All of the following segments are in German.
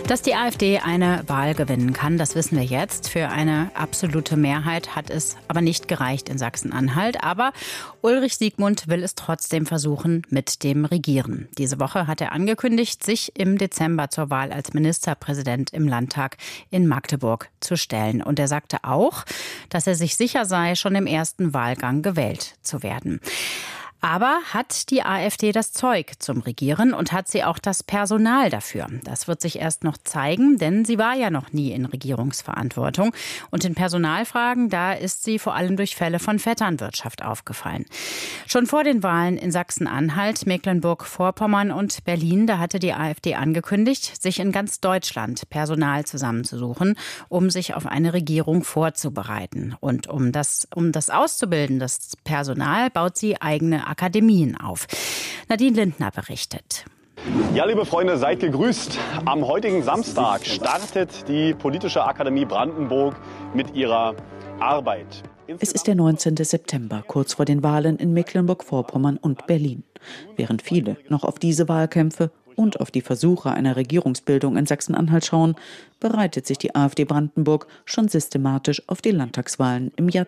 Dass die AfD eine Wahl gewinnen kann, das wissen wir jetzt. Für eine absolute Mehrheit hat es aber nicht gereicht in Sachsen-Anhalt. Aber Ulrich Siegmund will es trotzdem versuchen mit dem Regieren. Diese Woche hat er angekündigt, sich im Dezember zur Wahl als Ministerpräsident im Landtag in Magdeburg zu stellen. Und er sagte auch, dass er sich sicher sei, schon im ersten Wahlgang gewählt zu werden. Aber hat die AfD das Zeug zum Regieren und hat sie auch das Personal dafür? Das wird sich erst noch zeigen, denn sie war ja noch nie in Regierungsverantwortung. Und in Personalfragen, da ist sie vor allem durch Fälle von Vetternwirtschaft aufgefallen. Schon vor den Wahlen in Sachsen-Anhalt, Mecklenburg-Vorpommern und Berlin, da hatte die AfD angekündigt, sich in ganz Deutschland Personal zusammenzusuchen, um sich auf eine Regierung vorzubereiten. Und um das auszubilden, das Personal, baut sie eigene Akademien auf. Nadine Lindner berichtet. Ja, liebe Freunde, seid gegrüßt. Am heutigen Samstag startet die Politische Akademie Brandenburg mit ihrer Arbeit. Es ist der 19. September, kurz vor den Wahlen in Mecklenburg-Vorpommern und Berlin. Während viele noch auf diese Wahlkämpfe und auf die Versuche einer Regierungsbildung in Sachsen-Anhalt schauen, bereitet sich die AfD Brandenburg schon systematisch auf die Landtagswahlen im Jahr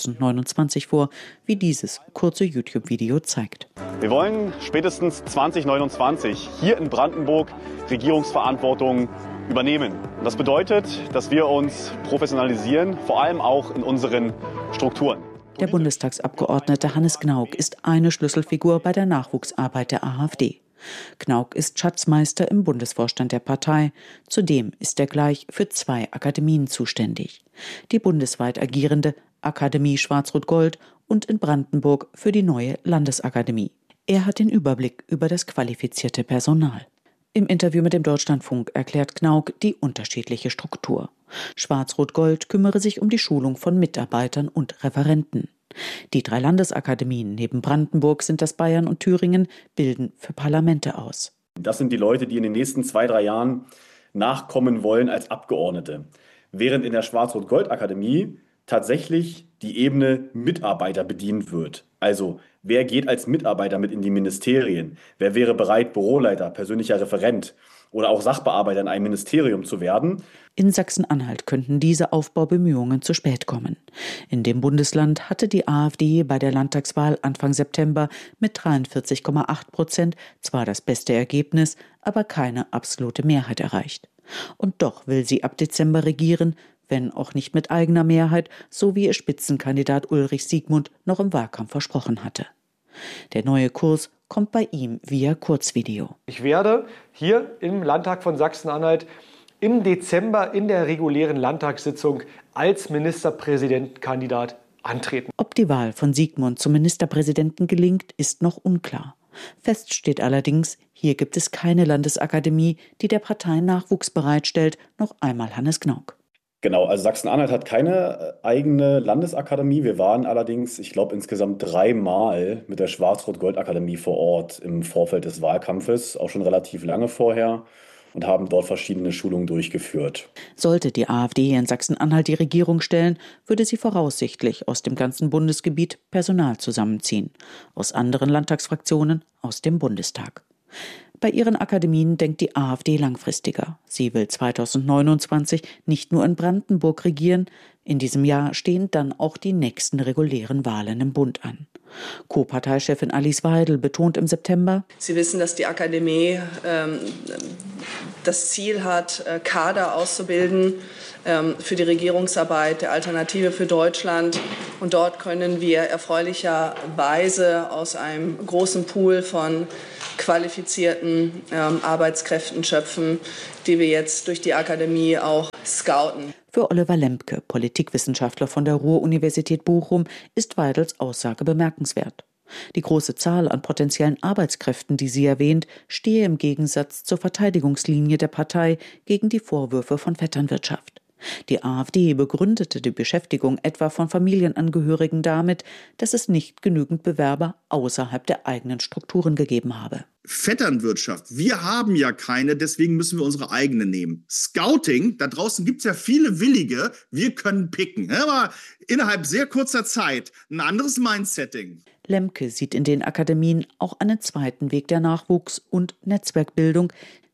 2029 vor, wie dieses kurze YouTube-Video zeigt. Wir wollen spätestens 2029 hier in Brandenburg Regierungsverantwortung übernehmen. Und das bedeutet, dass wir uns professionalisieren, vor allem auch in unseren Strukturen. Der Bundestagsabgeordnete Hannes Gnauk ist eine Schlüsselfigur bei der Nachwuchsarbeit der AfD. Gnauk ist Schatzmeister im Bundesvorstand der Partei. Zudem ist er gleich für 2 Akademien zuständig. Die bundesweit agierende Akademie Schwarz-Rot-Gold und in Brandenburg für die neue Landesakademie. Er hat den Überblick über das qualifizierte Personal. Im Interview mit dem Deutschlandfunk erklärt Gnauk die unterschiedliche Struktur. Schwarz-Rot-Gold kümmere sich um die Schulung von Mitarbeitern und Referenten. Die 3 Landesakademien neben Brandenburg sind das Bayern und Thüringen, bilden für Parlamente aus. Das sind die Leute, die in den nächsten 2-3 Jahren nachkommen wollen als Abgeordnete. Während in der Schwarz-Rot-Gold-Akademie tatsächlich die Ebene Mitarbeiter bedient wird. Also wer geht als Mitarbeiter mit in die Ministerien? Wer wäre bereit, Büroleiter, persönlicher Referent oder auch Sachbearbeiter in einem Ministerium zu werden? In Sachsen-Anhalt könnten diese Aufbaubemühungen zu spät kommen. In dem Bundesland hatte die AfD bei der Landtagswahl Anfang September mit 43,8% zwar das beste Ergebnis, aber keine absolute Mehrheit erreicht. Und doch will sie ab Dezember regieren, wenn auch nicht mit eigener Mehrheit, so wie ihr Spitzenkandidat Ulrich Siegmund noch im Wahlkampf versprochen hatte. Der neue Kurs kommt bei ihm via Kurzvideo. Ich werde hier im Landtag von Sachsen-Anhalt im Dezember in der regulären Landtagssitzung als Ministerpräsidentenkandidat antreten. Ob die Wahl von Siegmund zum Ministerpräsidenten gelingt, ist noch unklar. Fest steht allerdings, hier gibt es keine Landesakademie, die der Partei Nachwuchs bereitstellt, noch einmal Hannes Gnauk. Genau, also Sachsen-Anhalt hat keine eigene Landesakademie. Wir waren allerdings, ich glaube, insgesamt 3 Mal mit der Schwarz-Rot-Gold-Akademie vor Ort im Vorfeld des Wahlkampfes, auch schon relativ lange vorher, und haben dort verschiedene Schulungen durchgeführt. Sollte die AfD in Sachsen-Anhalt die Regierung stellen, würde sie voraussichtlich aus dem ganzen Bundesgebiet Personal zusammenziehen. Aus anderen Landtagsfraktionen, aus dem Bundestag. Bei ihren Akademien denkt die AfD langfristiger. Sie will 2029 nicht nur in Brandenburg regieren. In diesem Jahr stehen dann auch die nächsten regulären Wahlen im Bund an. Co-Parteichefin Alice Weidel betont im September: Sie wissen, dass die Akademie das Ziel hat, Kader auszubilden für die Regierungsarbeit der Alternative für Deutschland. Und dort können wir erfreulicherweise aus einem großen Pool von qualifizierten Arbeitskräften schöpfen, die wir jetzt durch die Akademie auch scouten. Für Oliver Lembke, Politikwissenschaftler von der Ruhr-Universität Bochum, ist Weidels Aussage bemerkenswert. Die große Zahl an potenziellen Arbeitskräften, die sie erwähnt, stehe im Gegensatz zur Verteidigungslinie der Partei gegen die Vorwürfe von Vetternwirtschaft. Die AfD begründete die Beschäftigung etwa von Familienangehörigen damit, dass es nicht genügend Bewerber außerhalb der eigenen Strukturen gegeben habe. Vetternwirtschaft, wir haben ja keine, deswegen müssen wir unsere eigene nehmen. Scouting, da draußen gibt es ja viele Willige, wir können picken. Aber innerhalb sehr kurzer Zeit ein anderes Mindsetting. Lemke sieht in den Akademien auch einen zweiten Weg der Nachwuchs- und Netzwerkbildung,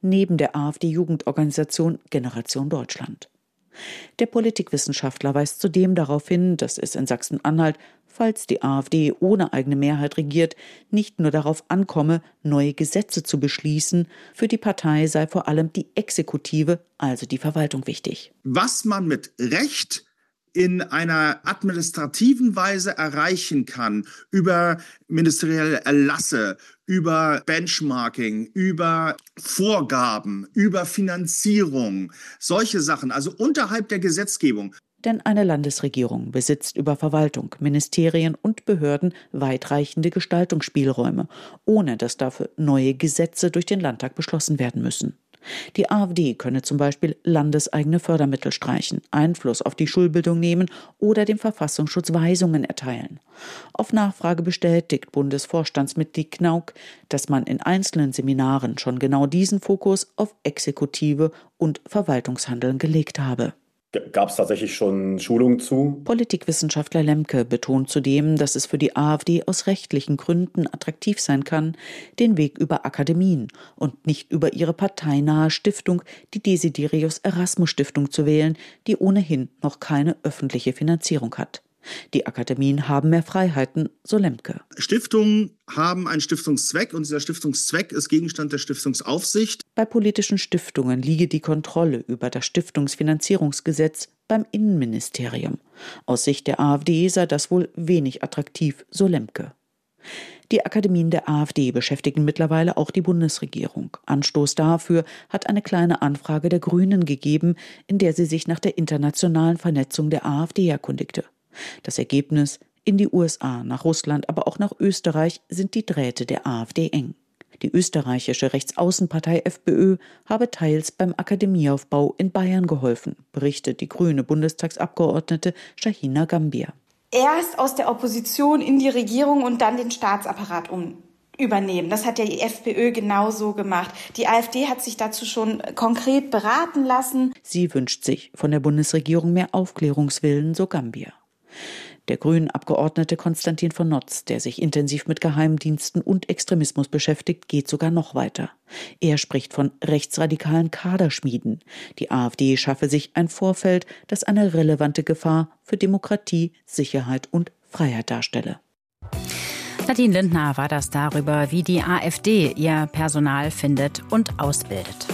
neben der AfD-Jugendorganisation Generation Deutschland. Der Politikwissenschaftler weist zudem darauf hin, dass es in Sachsen-Anhalt, falls die AfD ohne eigene Mehrheit regiert, nicht nur darauf ankomme, neue Gesetze zu beschließen. Für die Partei sei vor allem die Exekutive, also die Verwaltung, wichtig. Was man mit Recht in einer administrativen Weise erreichen kann, über ministerielle Erlasse, über Benchmarking, über Vorgaben, über Finanzierung, solche Sachen, also unterhalb der Gesetzgebung. Denn eine Landesregierung besitzt über Verwaltung, Ministerien und Behörden weitreichende Gestaltungsspielräume, ohne dass dafür neue Gesetze durch den Landtag beschlossen werden müssen. Die AfD könne zum Beispiel landeseigene Fördermittel streichen, Einfluss auf die Schulbildung nehmen oder dem Verfassungsschutz Weisungen erteilen. Auf Nachfrage bestätigt Bundesvorstandsmitglied Knauk, dass man in einzelnen Seminaren schon genau diesen Fokus auf Exekutive und Verwaltungshandeln gelegt habe. Gab es tatsächlich schon Schulungen zu? Politikwissenschaftler Lemke betont zudem, dass es für die AfD aus rechtlichen Gründen attraktiv sein kann, den Weg über Akademien und nicht über ihre parteinahe Stiftung, die Desiderius Erasmus Stiftung, zu wählen, die ohnehin noch keine öffentliche Finanzierung hat. Die Akademien haben mehr Freiheiten, so Lemke. Stiftungen haben einen Stiftungszweck und dieser Stiftungszweck ist Gegenstand der Stiftungsaufsicht. Bei politischen Stiftungen liege die Kontrolle über das Stiftungsfinanzierungsgesetz beim Innenministerium. Aus Sicht der AfD sei das wohl wenig attraktiv, so Lemke. Die Akademien der AfD beschäftigen mittlerweile auch die Bundesregierung. Anstoß dafür hat eine kleine Anfrage der Grünen gegeben, in der sie sich nach der internationalen Vernetzung der AfD erkundigte. Das Ergebnis: in die USA, nach Russland, aber auch nach Österreich sind die Drähte der AfD eng. Die österreichische Rechtsaußenpartei FPÖ habe teils beim Akademieaufbau in Bayern geholfen, berichtet die grüne Bundestagsabgeordnete Shahina Gambier. Erst aus der Opposition in die Regierung und dann den Staatsapparat übernehmen. Das hat ja die FPÖ genauso gemacht. Die AfD hat sich dazu schon konkret beraten lassen. Sie wünscht sich von der Bundesregierung mehr Aufklärungswillen, so Gambier. Der Grünen-Abgeordnete Konstantin von Notz, der sich intensiv mit Geheimdiensten und Extremismus beschäftigt, geht sogar noch weiter. Er spricht von rechtsradikalen Kaderschmieden. Die AfD schaffe sich ein Vorfeld, das eine relevante Gefahr für Demokratie, Sicherheit und Freiheit darstelle. Nadine Lindner war das darüber, wie die AfD ihr Personal findet und ausbildet.